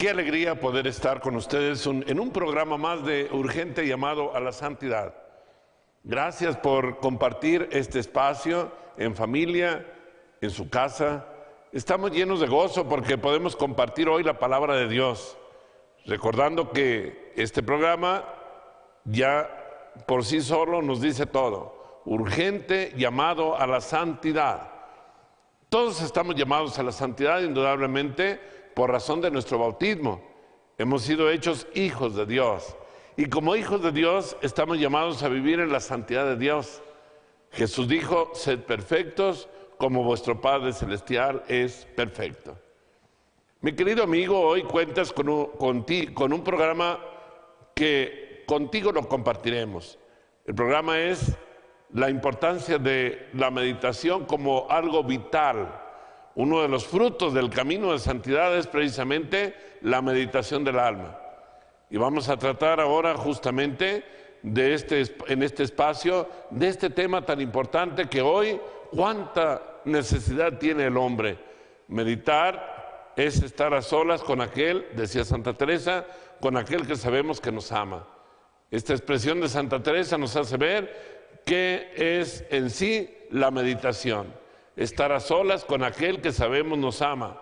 Qué alegría poder estar con ustedes en un programa más de Urgente Llamado a la Santidad. Gracias por compartir este espacio en familia, en su casa. Estamos llenos de gozo porque podemos compartir hoy la palabra de Dios, recordando que este programa ya por sí solo nos dice todo. Urgente llamado a la santidad. Todos estamos llamados a la santidad, indudablemente, por razón de nuestro bautismo. Hemos sido hechos hijos de Dios. Y como hijos de Dios, estamos llamados a vivir en la santidad de Dios. Jesús dijo, sed perfectos como vuestro Padre Celestial es perfecto. Mi querido amigo, hoy cuentas con un programa que contigo lo compartiremos. El programa es la importancia de la meditación como algo vital. Uno de los frutos del camino de santidad es precisamente la meditación del alma. Y vamos a tratar ahora justamente en este espacio de este tema tan importante que hoy, cuánta necesidad tiene el hombre. Meditar es estar a solas con aquel, decía Santa Teresa, con aquel que sabemos que nos ama. Esta expresión de Santa Teresa nos hace ver qué es en sí la meditación. Estar a solas con aquel que sabemos nos ama.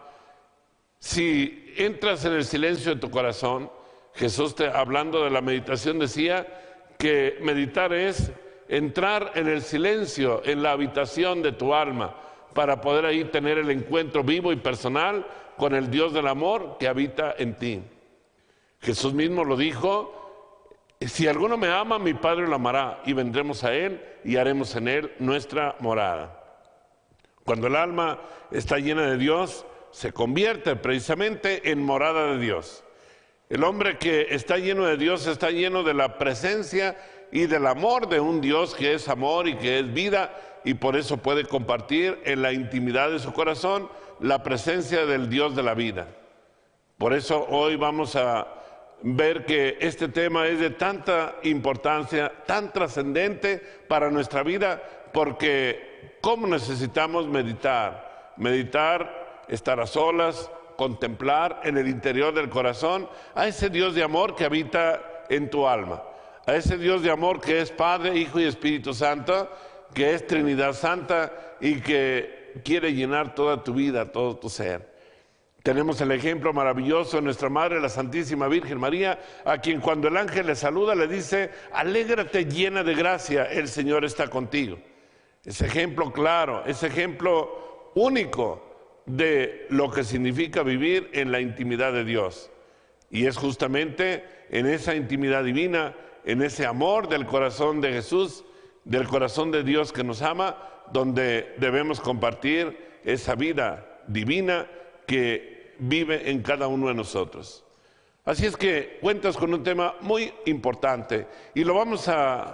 Si entras en el silencio de tu corazón, Jesús, hablando de la meditación, decía que meditar es entrar en el silencio, en la habitación de tu alma, para poder ahí tener el encuentro vivo y personal con el Dios del amor que habita en ti. Jesús mismo lo dijo, si alguno me ama, mi Padre lo amará, y vendremos a Él y haremos en Él nuestra morada. Cuando el alma está llena de Dios, se convierte precisamente en morada de Dios. El hombre que está lleno de Dios está lleno de la presencia y del amor de un Dios que es amor y que es vida, y por eso puede compartir en la intimidad de su corazón la presencia del Dios de la vida. Por eso hoy vamos a ver que este tema es de tanta importancia, tan trascendente para nuestra vida, porque ¿cómo necesitamos meditar? Meditar, estar a solas, contemplar en el interior del corazón a ese Dios de amor que habita en tu alma, a ese Dios de amor que es Padre, Hijo y Espíritu Santo, que es Trinidad Santa y que quiere llenar toda tu vida, todo tu ser. Tenemos el ejemplo maravilloso de nuestra Madre, la Santísima Virgen María, a quien cuando el ángel le saluda le dice, alégrate llena de gracia, el Señor está contigo. Ese ejemplo claro, ese ejemplo único de lo que significa vivir en la intimidad de Dios. Y es justamente en esa intimidad divina, en ese amor del corazón de Jesús, del corazón de Dios que nos ama, donde debemos compartir esa vida divina que vive en cada uno de nosotros. Así es que cuentas con un tema muy importante y lo vamos a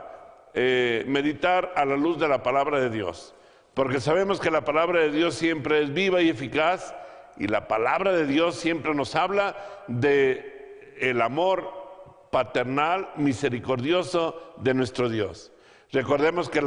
meditar a la luz de la palabra de Dios, porque sabemos que la palabra de Dios siempre es viva y eficaz, y la palabra de Dios siempre nos habla de el amor paternal, misericordioso de nuestro Dios. Recordemos que